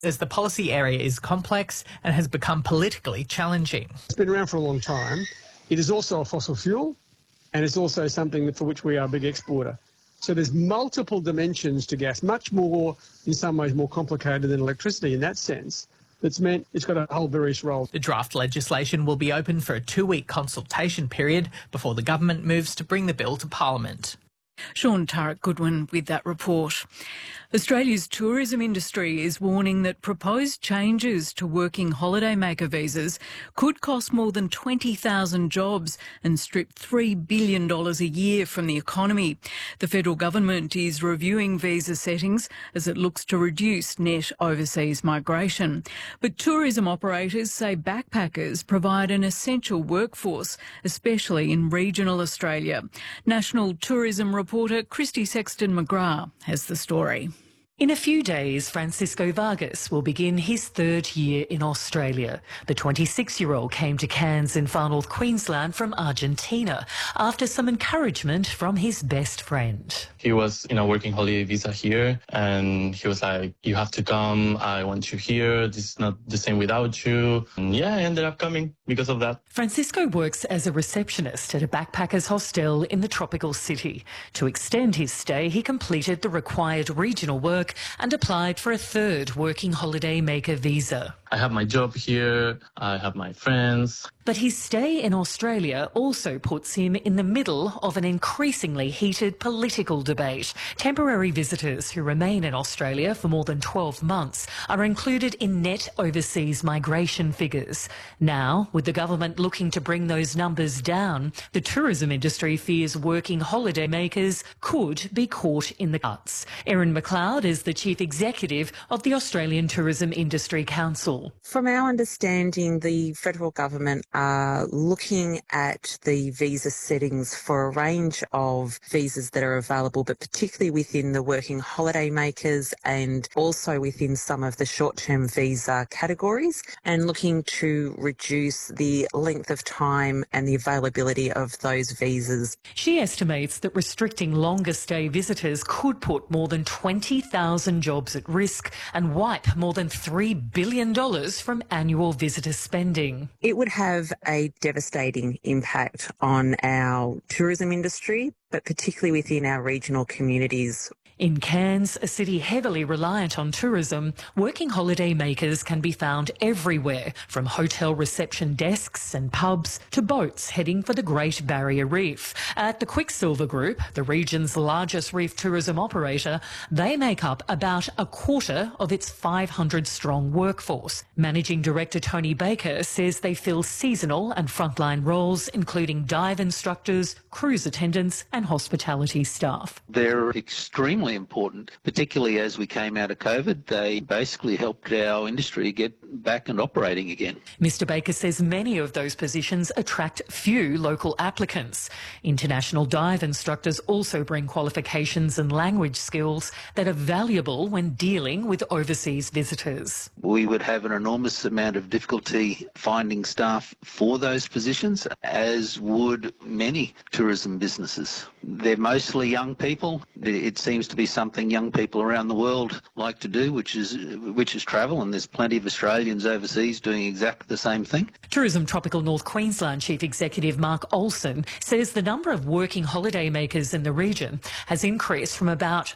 as the policy area is complex and has become politically challenging. It's been around for a long time. It is also a fossil fuel, and it's also something for which we are a big exporter. So there's multiple dimensions to gas, much more, in some ways, more complicated than electricity in that sense. That's meant it's got a whole various role. The draft legislation will be open for a 2-week consultation period before the government moves to bring the bill to Parliament. Sean Turek-Goodwin with that report. Australia's tourism industry is warning that proposed changes to working holidaymaker visas could cost more than 20,000 jobs and strip $3 billion a year from the economy. The federal government is reviewing visa settings as it looks to reduce net overseas migration. But tourism operators say backpackers provide an essential workforce, especially in regional Australia. National tourism reporter Christy Sexton-McGrath has the story. In a few days, Francisco Vargas will begin his 3rd year in Australia. The 26-year-old came to Cairns in far north Queensland from Argentina after some encouragement from his best friend. He was in a working holiday visa here, and he was like, "You have to come, I want you here, this is not the same without you." And yeah, I ended up coming because of that. Francisco works as a receptionist at a backpackers hostel in the tropical city. To extend his stay, he completed the required regional work and applied for a 3rd working holiday maker visa. I have my job here, I have my friends. But his stay in Australia also puts him in the middle of an increasingly heated political debate. Temporary visitors who remain in Australia for more than 12 months are included in net overseas migration figures. Now, with the government looking to bring those numbers down, the tourism industry fears working holiday makers could be caught in the cuts. Erin McLeod is the Chief Executive of the Australian Tourism Industry Council. From our understanding, the federal government are looking at the visa settings for a range of visas that are available, but particularly within the working holiday makers and also within some of the short-term visa categories, and looking to reduce the length of time and the availability of those visas. She estimates that restricting longer stay visitors could put more than 20,000 jobs at risk and wipe more than $3 billion from annual visitor spending. It would have a devastating impact on our tourism industry, but particularly within our regional communities. In Cairns, a city heavily reliant on tourism, working holiday makers can be found everywhere, from hotel reception desks and pubs to boats heading for the Great Barrier Reef. At the Quicksilver Group, the region's largest reef tourism operator, they make up about a quarter of its 500-strong workforce. Managing Director Tony Baker says they fill seasonal and frontline roles, including dive instructors, cruise attendants and hospitality staff. They're extremely important, particularly as we came out of COVID. They basically helped our industry get back and operating again. Mr Baker says many of those positions attract few local applicants. International dive instructors also bring qualifications and language skills that are valuable when dealing with overseas visitors. We would have an enormous amount of difficulty finding staff for those positions, as would many tourism businesses. They're mostly young people. It seems to be something young people around the world like to do, which is travel, and there's plenty of Australians overseas doing exactly the same thing. Tourism Tropical North Queensland Chief Executive Mark Olsen says the number of working holiday makers in the region has increased from about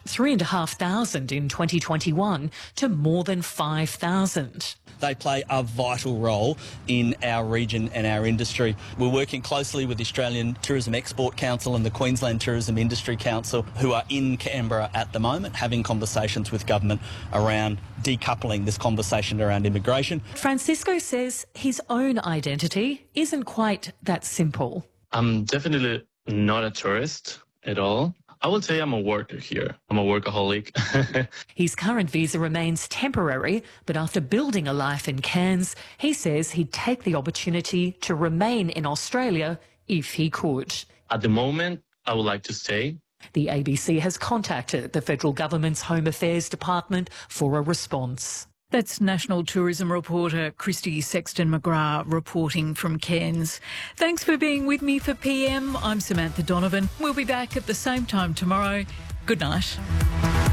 3,500 in 2021 to more than 5,000. They play a vital role in our region and our industry. We're working closely with the Australian Tourism Export Council and the Queensland Tourism Industry Council, who are in Canberra at the moment, having conversations with government around decoupling this conversation around immigration. Francisco says his own identity isn't quite that simple. I'm definitely not a tourist at all. I would say I'm a worker here. I'm a workaholic. His current visa remains temporary, but after building a life in Cairns, he says he'd take the opportunity to remain in Australia if he could. At the moment, I would like to stay. The ABC has contacted the federal government's Home Affairs Department for a response. That's National Tourism reporter Christy Sexton-McGrath reporting from Cairns. Thanks for being with me for PM. I'm Samantha Donovan. We'll be back at the same time tomorrow. Good night.